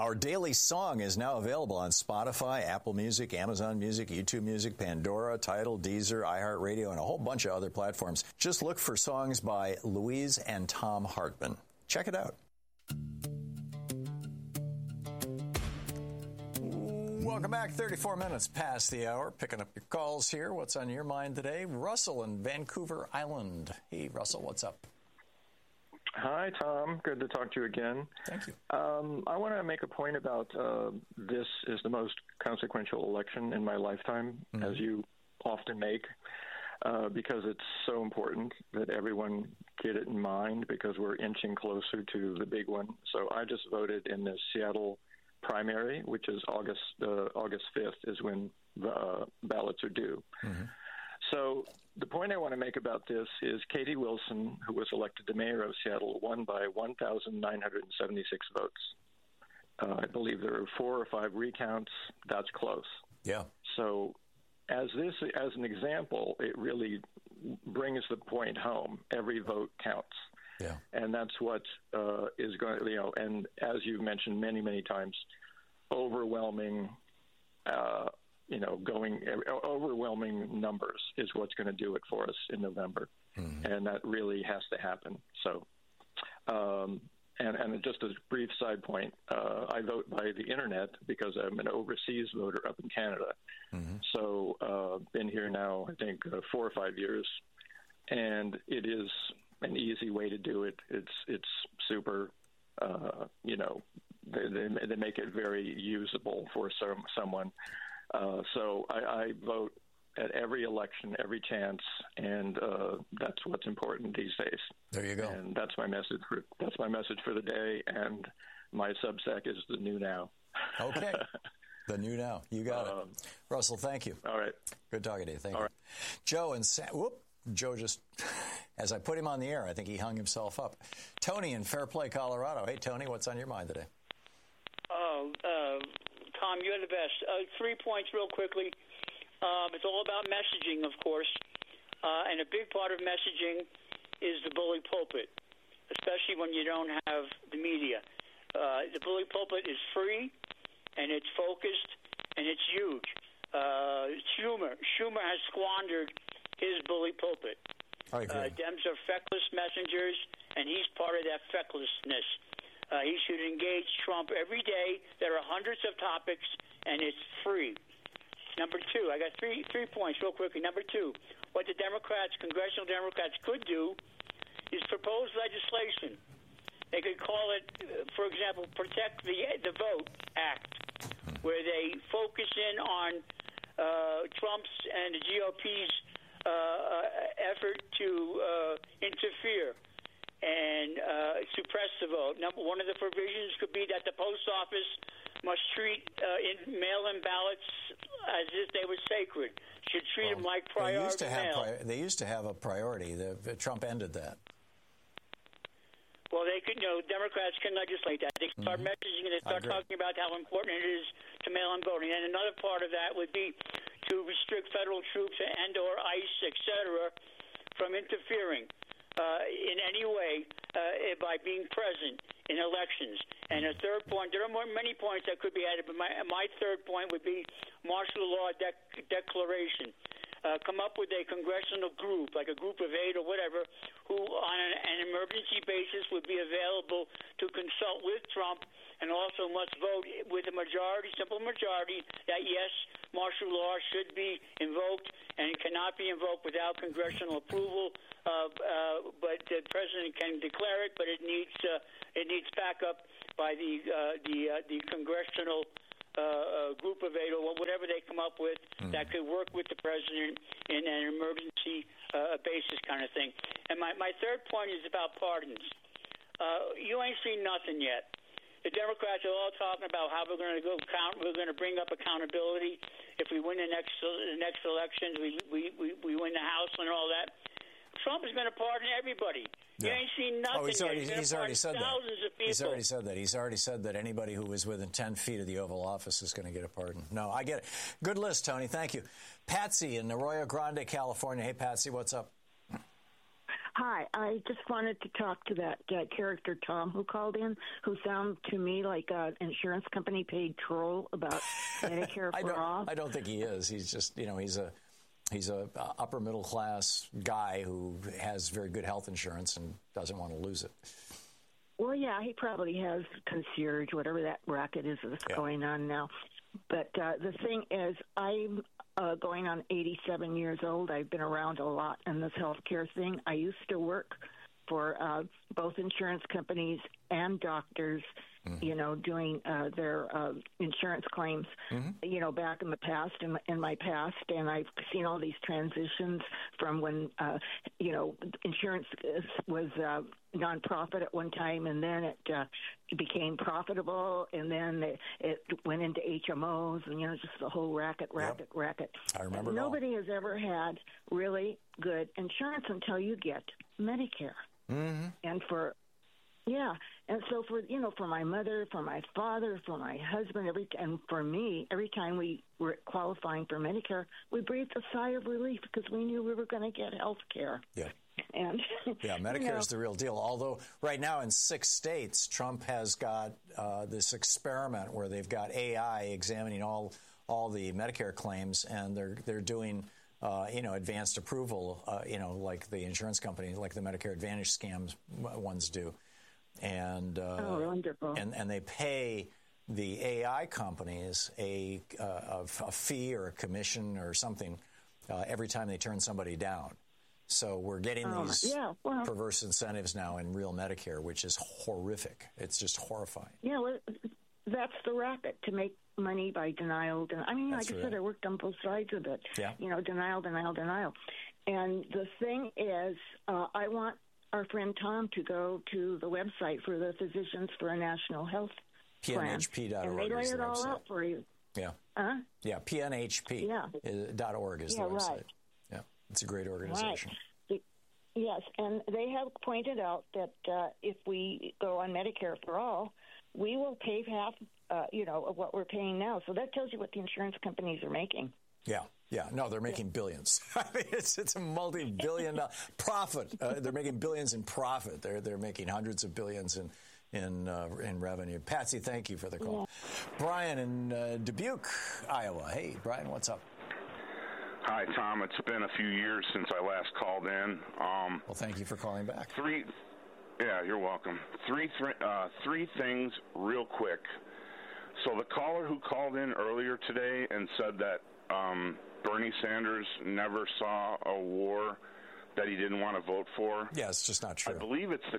Our daily song is now available on Spotify, Apple Music, Amazon Music, YouTube Music, Pandora, Tidal, Deezer, iHeartRadio, and a whole bunch of other platforms. Just look for songs by Louise and Tom Hartman. Check it out. Welcome back. 34 minutes past the hour. Picking up your calls here. What's on your mind today? Russell in Vancouver Island. Hey, Russell, what's up? Hi, Tom. Good to talk to you again. Thank you. I want to make a point about this is the most consequential election in my lifetime, as you often make, because it's so important that everyone get it in mind because we're inching closer to the big one. So I just voted in the Seattle primary, which is August 5th is when the ballots are due. So the point I want to make about this is Katie Wilson, who was elected the mayor of Seattle, won by 1,976 votes. I believe there are 4 or 5 recounts. That's close. Yeah. So as an example, it really brings the point home. Every vote counts. Yeah. And that's what is going to, and as you've mentioned many, many times, overwhelming overwhelming numbers is what's going to do it for us in November. And that really has to happen. So, and just a brief side point, I vote by the internet because I'm an overseas voter up in Canada. So, been here now, I think, 4 or 5 years, and it is an easy way to do it. It's super, they make it very usable for someone. So I vote at every election, every chance, and that's what's important these days. There you go. And that's my message for the day. And my Substack is The New Now. Okay. The New Now. You got it. Russell, thank you. All right. Good talking to you. Thank you. Right. Joe and Joe just, as I put him on the air, I think he hung himself up. Tony in Fairplay, Colorado. Hey, Tony, what's on your mind today? Tom, you're the best. 3 points real quickly. It's all about messaging, of course. And a big part of messaging is the bully pulpit, especially when you don't have the media. The bully pulpit is free, and it's focused, and it's huge. Schumer has squandered his bully pulpit. I agree. Dems are feckless messengers, and he's part of that fecklessness. He should engage Trump every day. There are hundreds of topics, and it's free. Number 2, I got three points real quickly. Number 2, what the congressional Democrats could do is propose legislation. They could call it, for example, Protect the Vote Act, where they focus in on Trump's and the GOP's effort to interfere and suppress the vote. One of the provisions could be that the post office must treat mail-in ballots as if they were sacred. Should treat them like priority mail. They used to have a priority. Trump ended that. Well, they could, Democrats can legislate that. They start messaging and they start talking about how important it is to mail-in voting. And another part of that would be to restrict federal troops and or ICE, etc., from interfering in any way by being present in elections. And a third point, there are many points that could be added, but my third point would be martial law declaration. Come up with a congressional group, like a group of 8 or whatever, who on an emergency basis would be available to consult with Trump and also must vote with a simple majority, that yes, martial law should be invoked and it cannot be invoked without congressional approval. But the president can declare it, but it needs backup by the congressional group of 8 or whatever they come up with that could work with the president in an emergency basis kind of thing. And my third point is about pardons. You ain't seen nothing yet. The Democrats are all talking about how we're going to bring up accountability if we win the next elections. We win the House and all that. Trump is going to pardon everybody. Yeah. You ain't seen nothing yet. He's already said that. Thousands of people. He's already said that anybody who was within 10 feet of the Oval Office is going to get a pardon. No, I get it. Good list, Tony. Thank you. Patsy in Arroyo Grande, California. Hey, Patsy, what's up? Hi, I just wanted to talk to that character Tom who called in, who sounded to me like an insurance company paid troll about Medicare for all. I don't think he is. He's just, he's a upper middle class guy who has very good health insurance and doesn't want to lose it. Well, yeah, he probably has concierge, whatever that racket is that's going on now. But the thing is, I'm going on 87 years old. I've been around a lot in this healthcare thing. I used to work for both insurance companies and doctors, doing their insurance claims, back in the past, in my past. And I've seen all these transitions from when, insurance was nonprofit at one time, and then it became profitable, and then it went into HMOs, and, just the whole racket. I remember Nobody has ever had really good insurance until you get Medicare. Mm-hmm. And and so for my mother, for my father, for my husband, and for me, every time we were qualifying for Medicare, we breathed a sigh of relief because we knew we were going to get health care. Yeah. And Medicare is the real deal. Although right now in 6 states, Trump has got this experiment where they've got AI examining all the Medicare claims, and they're doing advanced approval, like the insurance companies, like the Medicare Advantage scams ones do. And wonderful. And they pay the AI companies a fee or a commission or something every time they turn somebody down. So we're getting these perverse incentives now in real Medicare, which is horrific. It's just horrifying. Yeah, well, that's the racket, to make money by denial. I mean, like I said, I worked on both sides of it. Yeah. Denial. And the thing is, I want our friend Tom to go to the website for the Physicians for a National Health Plan. PNHP.org. And they lay it all out for you. Yeah. Huh? Yeah, PNHP.org is the website. Right. Yeah, it's a great organization. Right. Yes, and they have pointed out that if we go on Medicare for all, we will pay half, of what we're paying now. So that tells you what the insurance companies are making. Yeah. No, they're making billions. I mean, it's a multi-billion profit. They're making billions in profit. They're making hundreds of billions in revenue. Patsy, thank you for the call. Yeah. Brian in Dubuque, Iowa. Hey, Brian, what's up? Hi, Tom. It's been a few years since I last called in. Well, thank you for calling back. Yeah, you're welcome. Three things real quick. So the caller who called in earlier today and said that Bernie Sanders never saw a war that he didn't want to vote for. Yeah, it's just not true. I believe it's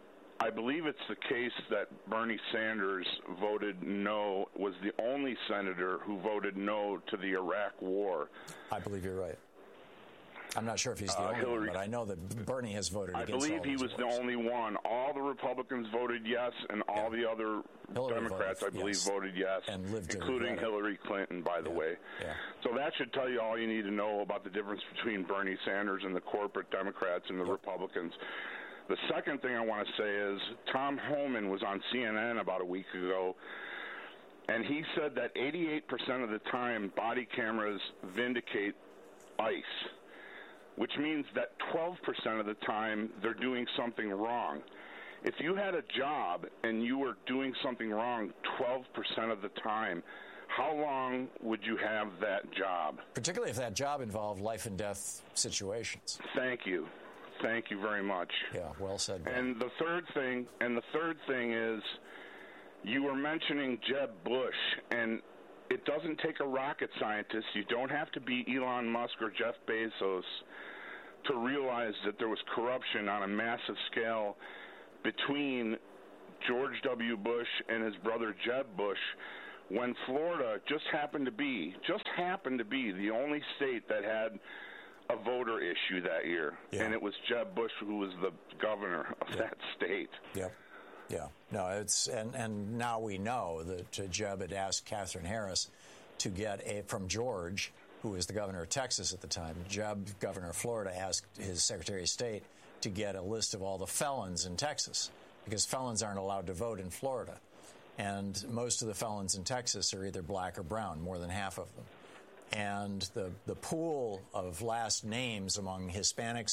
the case that Bernie Sanders voted no, was the only senator who voted no to the Iraq war. I believe you're right. I'm not sure if he's the only one, but I know that Bernie has voted against all I believe he was the only one. All the Republicans voted yes, and all the other Democrats, I believe, voted yes, and including Hillary Clinton, by the way. Yeah. So that should tell you all you need to know about the difference between Bernie Sanders and the corporate Democrats and the Republicans. The second thing I want to say is Tom Homan was on CNN about a week ago, and he said that 88% of the time body cameras vindicate ICE, which means that 12% of the time they're doing something wrong. If you had a job and you were doing something wrong 12% of the time, how long would you have that job? Particularly if that job involved life and death situations. Thank you. Thank you very much. Yeah, well said, Brian. And the third thing is you were mentioning Jeb Bush, and it doesn't take a rocket scientist. You don't have to be Elon Musk or Jeff Bezos to realize that there was corruption on a massive scale between George W. Bush and his brother Jeb Bush when Florida just happened to be the only state that had a voter issue that year. Yeah. And it was Jeb Bush who was the governor of that state. Yep. Yeah. No, and now we know that Jeb had asked Catherine Harris to get from George, who was the governor of Texas at the time. Jeb, governor of Florida, asked his Secretary of State to get a list of all the felons in Texas, because felons aren't allowed to vote in Florida. And most of the felons in Texas are either black or brown, more than half of them. And the pool of last names among Hispanics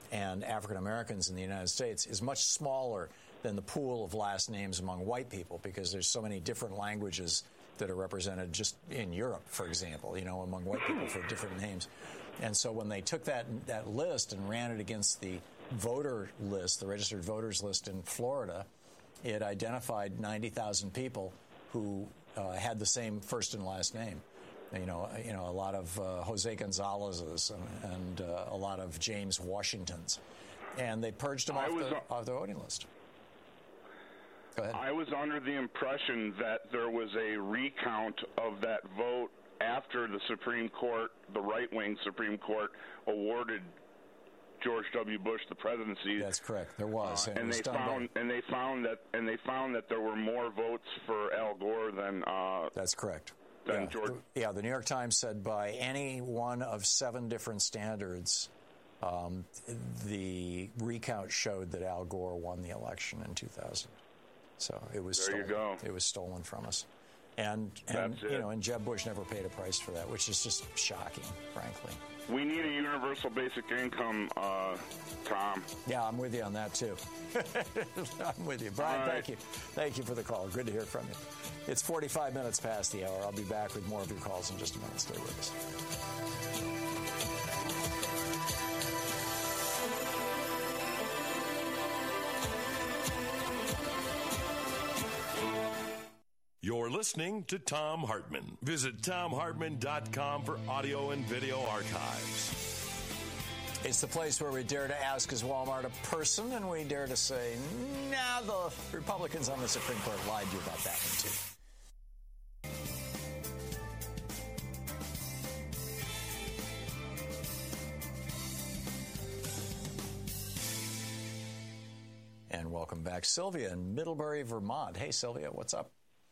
and African Americans in the United States is much smaller than the pool of last names among white people, because there's so many different languages that are represented just in Europe, for example, among white people for different names. And so when they took that list and ran it against the voter list, the registered voters list in Florida, it identified 90,000 people who had the same first and last name. A lot of Jose Gonzalez's and a lot of James Washingtons. And they purged them off the voting list. Go ahead. I was under the impression that there was a recount of that vote after the Supreme Court, the right-wing Supreme Court, awarded George W. Bush the presidency. That's correct. There was, and they found that there were more votes for Al Gore than. That's correct. George. Yeah, the New York Times said by any one of 7 different standards, the recount showed that Al Gore won the election in 2000. So it was there stolen. You go. It was stolen from us, and Jeb Bush never paid a price for that, which is just shocking, frankly. We need a universal basic income, Tom. Yeah, I'm with you on that too. I'm with you, Brian. Right. Thank you for the call. Good to hear from you. It's 45 minutes past the hour. I'll be back with more of your calls in just a minute. Stay with us. You're listening to Thom Hartmann. Visit ThomHartmann.com for audio and video archives. It's the place where we dare to ask, is Walmart a person? And we dare to say, nah, the Republicans on the Supreme Court lied to you about that one, too. And welcome back, Sylvia in Middlebury, Vermont. Hey, Sylvia, what's up?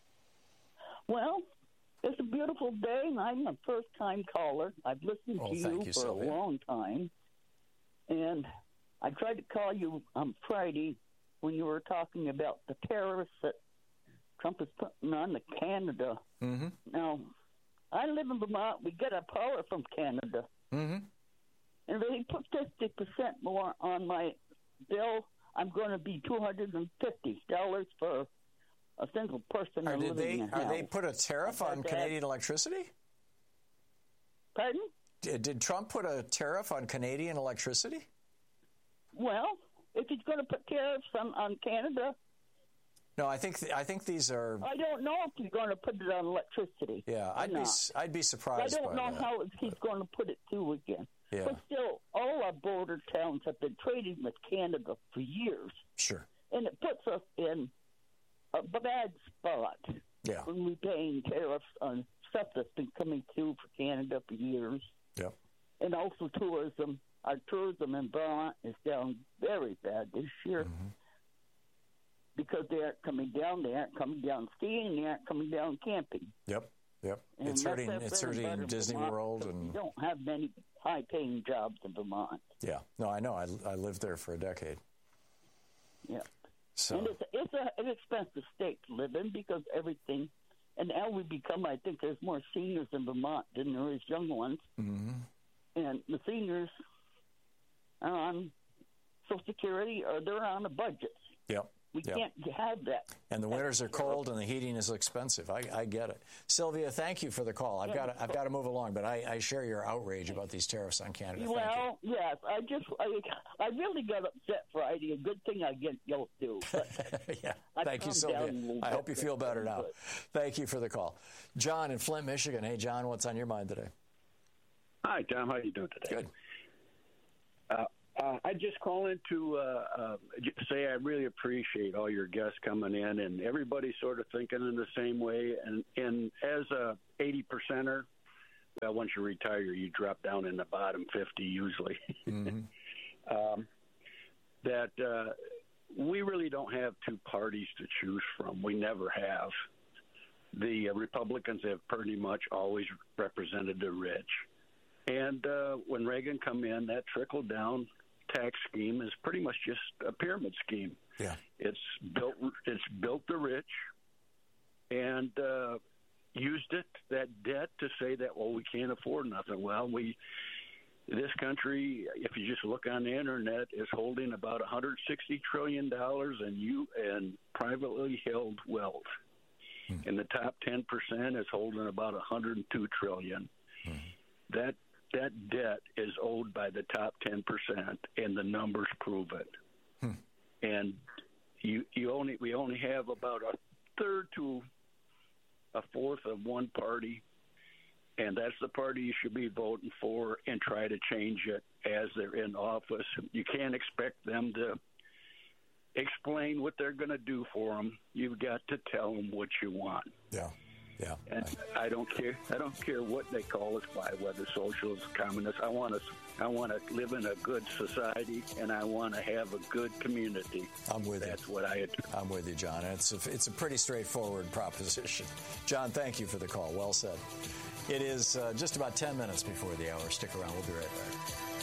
Well, it's a beautiful day, and I'm a first-time caller. I've listened to you for Sylvia. A long time. And I tried to call you on Friday when you were talking about the tariffs that Trump is putting on to Canada. Mm-hmm. Now, I live in Vermont. We get our power from Canada. Mm-hmm. And if they put 50% more on my bill, I'm going to be $250 for a single person living in a house. Are they put a tariff on Canadian electricity? Pardon? Did Trump put a tariff on Canadian electricity? Well, if he's going to put tariffs on Canada. No, I think these are. I don't know if he's going to put it on electricity. Yeah, I'd be surprised. I don't know how he's going to put it through again. Yeah. But still, all our border towns have been trading with Canada for years. Sure. And it puts us in a bad spot. Yeah. When we're paying tariffs on stuff that's been coming through for Canada for years. Yeah. And also tourism. Our tourism in Vermont is down very bad this year. Mm-hmm. Because they aren't coming down. They aren't coming down skiing. They aren't coming down camping. Yep. And it's hurting Disney Vermont, World. And we don't have many high-paying jobs in Vermont. Yeah. No, I know. I lived there for a decade. Yeah. So. And it's an expensive state to live in because everything. And now I think there's more seniors in Vermont than there is young ones. Mm-hmm. And the seniors are on Social Security or they're on a budget. Yep. We can't have that. And the winters are cold and the heating is expensive. I get it. Sylvia, thank you for the call. I've got to move along, but I share your outrage about these tariffs on Canada. Well, yes, I really got upset Friday. A good thing I get yelled to. Yeah. Thank you, Sylvia. I hope you feel better now. Thank you for the call. John in Flint, Michigan. Hey, John, what's on your mind today? Hi, Tom. How are you doing today? Good. I just call in to say I really appreciate all your guests coming in and everybody sort of thinking in the same way. And as a 80%er, well, once you retire, you drop down in the bottom 50 usually. Mm-hmm. That we really don't have two parties to choose from. We never have. The Republicans have pretty much always represented the rich. And when Reagan come in, that trickle-down tax scheme is pretty much just a pyramid scheme. Yeah, it's built the rich, and used that debt to say that we can't afford nothing. Well, this country, if you just look on the internet, is holding about $160 trillion in privately held wealth. And the top 10% is holding about $102 trillion. That debt is owed by the top 10%, and the numbers prove it. And we only have about a third to a fourth of one party, and that's the party you should be voting for and try to change it as they're in office. You can't expect them to explain what they're going to do for them. You've got to tell them what you want. Yeah. And I don't care what they call us by, whether socialist, communist. I want to live in a good society, and I want to have a good community. I'm with you. That's what I'm with you, John. It's a pretty straightforward proposition. John, thank you for the call. Well said. It is just about 10 minutes before the hour. Stick around. We'll be right back.